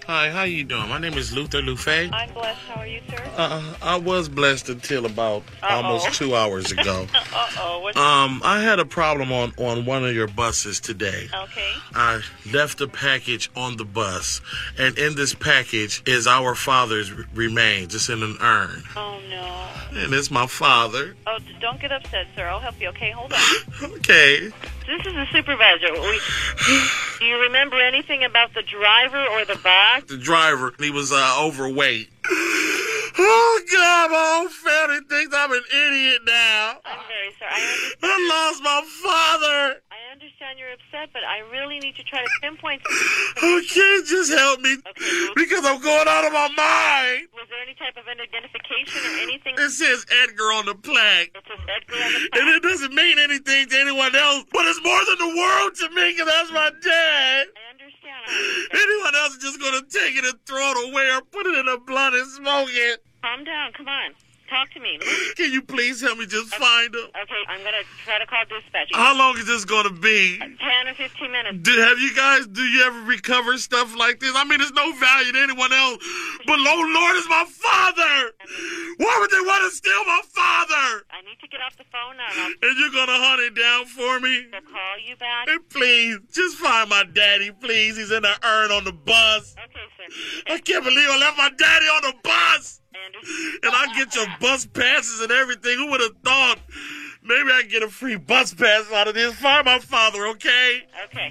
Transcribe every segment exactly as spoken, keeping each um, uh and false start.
Hi, how you doing? My name is Luther Lufay. I'm blessed. How are you, sir? Uh, I was blessed until about Uh-oh. almost two hours ago. Uh-oh. What's... Um, I had a problem on, on one of your buses today. Okay. I left a package on the bus, and in this package is our father's r- remains. It's in an urn. Oh, no. And it's my father. Oh, d- don't get upset, sir. I'll help you, okay? Hold on. Okay. This is the supervisor. We, do you remember anything about the driver or the bus? The driver, he was uh, overweight. Oh, God, my old family thinks I'm an idiot now. I'm very sorry. I understand. I lost my father. I understand you're upset, but I really need to try to pinpoint. Okay, just help me. Okay. Because I'm going out of my mind. Was there any type of an identification or anything? It says Edgar on the plaque. It says Edgar on the And plaque. it doesn't mean anything to anyone else, but it's more than the world to me because that's my dad. I understand. I understand. Anyone else is just going to take it and throw it away or put it in a blunt and smoke it. Calm down. Come on. Talk to me. Can you please help me just find him? Okay, I'm going to try to call dispatch. How long is this going to be? ten or fifteen minutes. Do, have you guys, do you ever recover stuff like this? I mean, there's no value to anyone else, but oh Lord is my father. Why would they want to steal my father? I need to get off the phone now. And And you're going to hunt it down for me? I'll call you back. And please, just find my daddy, please. He's in the urn on the bus. Okay, sir. I can't believe I left my daddy on the bus. I understand. And I get your bus passes and everything. Who would have thought? Maybe I can get a free bus pass out of this. Find my father, okay? Okay.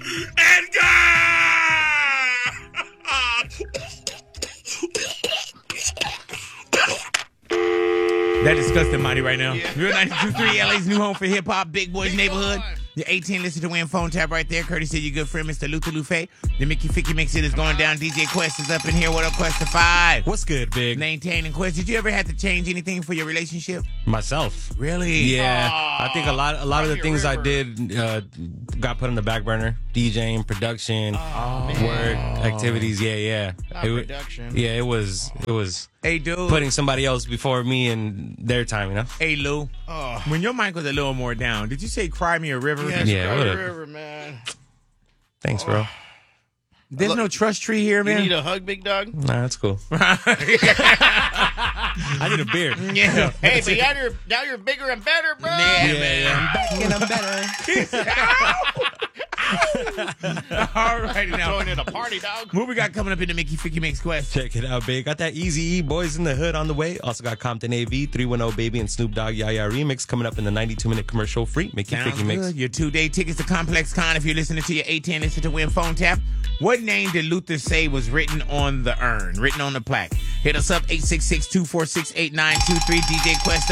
Edgar! That disgusting Monty right now. Yeah. Real ninety-two point three L A's new home for hip hop, Big Boys Neighborhood. Your eighteen listen to win phone tap right there. Courtesy of your good friend, Mister Luther Lufay. The Mickey Ficky Mix it is going down. D J Quest is up in here. What up, Quest five? What's good, Big? Maintaining Quest. Did you ever have to change anything for your relationship? Myself. Really? Yeah. Oh, I think a lot a lot of the things river. I did uh, got put on the back burner. DJing, production, oh, work, activities. Yeah, yeah. Not it, production. Yeah, it was it was hey, dude. putting somebody else before me and their time, you know? Hey, Lou. Oh. When your mic was a little more down, did you say Cry Me a River? Yes, Yeah, Cry what Me a- a River, man. Thanks, bro. There's no trust tree here, You man. need a hug, big dog? Nah, that's cool. I need a beer. Yeah. Hey, but now you're, now you're bigger and better, bro. Yeah, Yeah, man. yeah, I'm back and I'm better. All right, now. Joining a party, dog. What we got coming up in the Mickey Ficky Mix Quest? Check it out, Big. Got that Eazy-E Boys in the Hood on the way. Also got Compton A V, three one zero Baby, and Snoop Dogg Yaya remix coming up in the ninety-two minute commercial free Mickey Sounds Ficky Mix. good. Your two-day tickets to Complex Con if you're listening to your A ten Listen to Win phone tap. What name did Luther say was written on the urn, written on the plaque? Hit us up, eight six six, two four six, eight nine two three. D J Quest